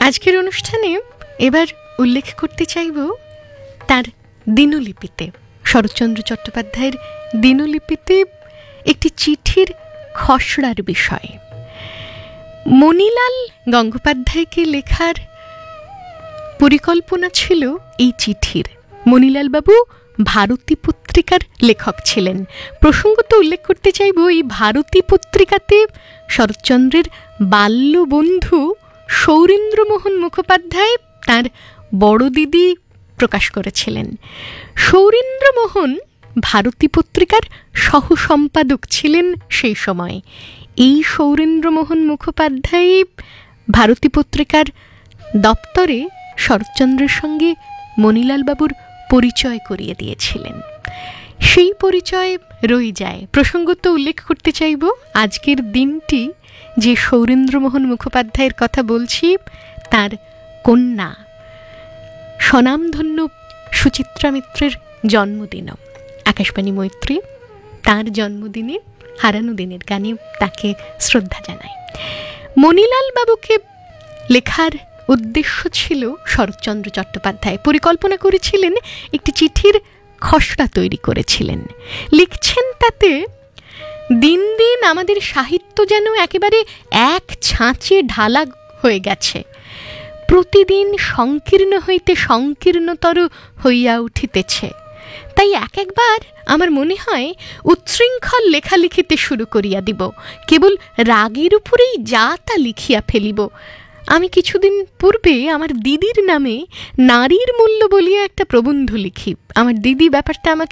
আজকের অনুষ্ঠানে এবার উল্লেখ করতে চাইব তার দিনলিপিতে, শরৎচন্দ্র চট্টোপাধ্যায়ের দিনলিপিতে একটি চিঠির খসড়ার বিষয়। মণিলাল গঙ্গোপাধ্যায়কে লেখার পরিকল্পনা ছিল এই চিঠির। মণিলাল বাবু ভারতী পত্রিকার লেখক ছিলেন। প্রসঙ্গত উল্লেখ করতে চাইব, এই ভারতী পত্রিকাতে শরৎচন্দ্রের বাল্যবন্ধু সৌরীন্দ্রমোহন মুখোপাধ্যায় তার বড় দিদি প্রকাশ করেছিলেন। সৌরীন্দ্রমোহন ভারতী পত্রিকার সহ সম্পাদক ছিলেন সেই সময়। এই সৌরীন্দ্রমোহন মুখোপাধ্যায় ভারতী পত্রিকার দপ্তরে শরৎচন্দ্রের সঙ্গে মণিলাল বাবুর পরিচয় করিয়ে দিয়েছিলেন। সেই পরিচয় রয়ে যায়। প্রসঙ্গত উল্লেখ করতে চাইব, আজকের দিনটি যে সৌরীন্দ্রমোহন মুখোপাধ্যায়ের কথা বলছি, তার কন্যা স্বনামধন্য সুচিত্রা মিত্রের জন্মদিনও। আকাশবাণী মৈত্রী তার জন্মদিনে হারানো দিনের গানে তাকে শ্রদ্ধা জানায়। মণিলাল বাবুকে লেখার উদ্দেশ্য ছিল শরৎচন্দ্র চট্টোপাধ্যায় পরিকল্পনা করেছিলেন, একটি চিঠির খসড়া তৈরি করেছিলেন। লিখছেন তাতে, দিন দিন আমাদের সাহিত্য যেন একেবারে এক ছাঁচে ঢালা হয়ে গেছে, প্রতিদিন সংকীর্ণ হইতে সংকীর্ণতর হইয়া উঠিতেছে। তাই একবার আমার মনে হয় উচ্ছৃঙ্খল লেখালেখিতে শুরু করিয়া দিব, কেবল রাগের উপরেই যা তা লিখিয়া ফেলিব। আমি কিছুদিন পূর্বে আমার দিদির নামে নারীর মূল্য বলিয়া একটা প্রবন্ধ লিখি। আমার দিদি ব্যাপারটা আমাকে